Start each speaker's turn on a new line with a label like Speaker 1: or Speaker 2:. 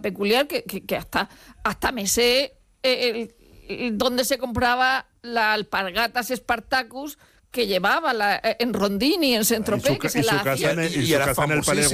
Speaker 1: peculiar que hasta me sé dónde se compraba la alpargatas Spartacus que llevaba en Rondini, en Saint-Tropez, que se la hacía.
Speaker 2: Y su casa en el Palais